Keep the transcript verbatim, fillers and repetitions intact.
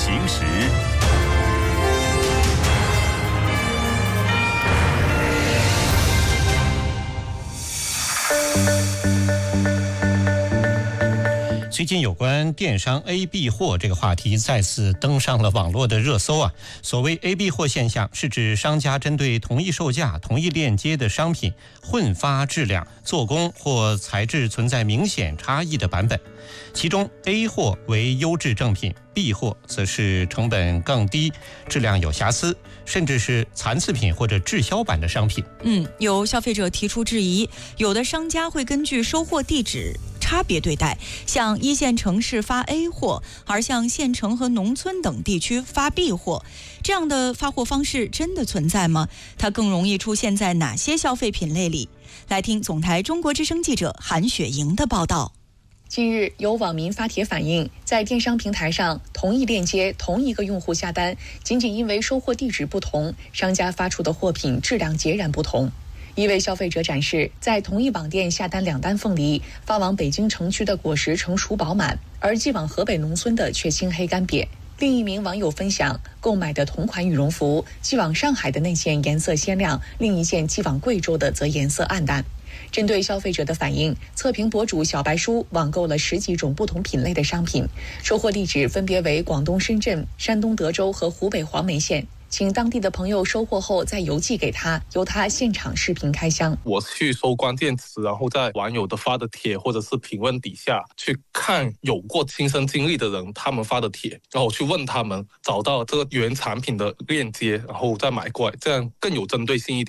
行时。最近有关电商 A B 货这个话题再次登上了网络的热搜啊。所谓 A B 货现象，是指商家针对同一售价、同一链接的商品混发质量、做工或材质存在明显差异的版本。其中 A 货为优质正品， B 货则是成本更低、质量有瑕疵，甚至是残次品或者滞销版的商品。 嗯，有消费者提出质疑，有的商家会根据收货地址差别对待，向一线城市发 A 货，而向县城和农村等地区发 B 货。这样的发货方式真的存在吗？它更容易出现在哪些消费品类里？来听总台中国之声记者韩雪莹的报道。 近日，有网民发帖反映，在电商平台上，同一链接、同一个用户下单，仅仅因为收货地址不同，商家发出的货品质量截然不同。一位消费者展示，在同一网店下单两单凤梨，发往北京城区的果实成熟饱满，而寄往河北农村的却青黑干瘪。另一名网友分享，购买的同款羽绒服，寄往上海的那件颜色鲜亮，另一件寄往贵州的则颜色暗淡。针对消费者的反映，测评博主小白书网购了十几种不同品类的商品，收货地址分别为广东深圳、山东德州和湖北黄梅县，请当地的朋友收货后再邮寄给他，由他现场视频开箱。 我去搜关键词，然后在网友的发的帖或者是评论底下去看有过亲身经历的人他们发的帖，然后去问他们，找到这个原产品的链接，然后再买过来，这样更有针对性一点。